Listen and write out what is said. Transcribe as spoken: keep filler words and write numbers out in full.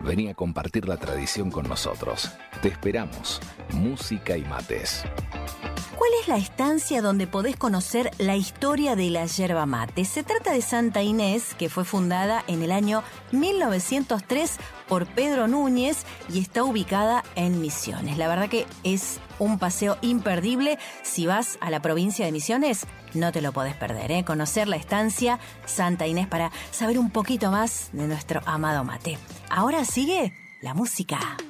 Vení a compartir la tradición con nosotros. Te esperamos. Música y mates. ¿Cuál es la estancia donde podés conocer la historia de la yerba mate? Se trata de Santa Inés, que fue fundada en el año mil novecientos tres por Pedro Núñez y está ubicada en Misiones. La verdad que es un paseo imperdible. Si vas a la provincia de Misiones, no te lo podés perder, ¿eh? Conocer la estancia Santa Inés para saber un poquito más de nuestro amado mate. Ahora sigue la música.